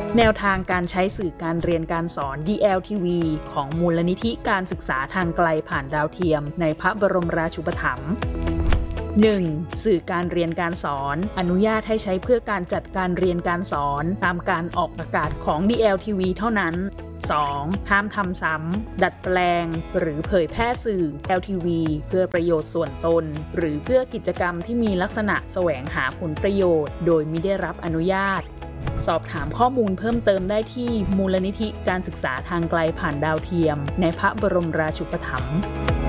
แนวทางการใช้สื่อการเรียนการสอน DLTV ของมูลนิธิการศึกษาทางไกลผ่านดาวเทียมในพระบรมราชูปถัมภ์ 1. สื่อการเรียนการสอนอนุญาตให้ใช้เพื่อการจัดการเรียนการสอนตามการออกอากาศของ DLTV เท่านั้น 2. ห้ามทำซ้ำดัดแปลงหรือเผยแพร่สื่อ DLTV เพื่อประโยชน์ส่วนตนหรือเพื่อกิจกรรมที่มีลักษณะแสวงหาผลประโยชน์โดยมิได้รับอนุญาตสอบถามข้อมูลเพิ่มเติมได้ที่มูลนิธิการศึกษาทางไกลผ่านดาวเทียมในพระบรมราชูปถัมภ์